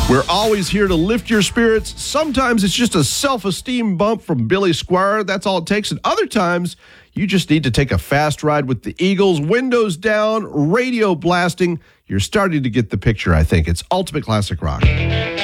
We're always here to lift your spirits. Sometimes it's just a self-esteem bump from Billy Squier. That's all it takes. And other times, you just need to take a fast ride with the Eagles. Windows down, radio blasting. You're starting to get the picture, I think. It's Ultimate Classic Rock.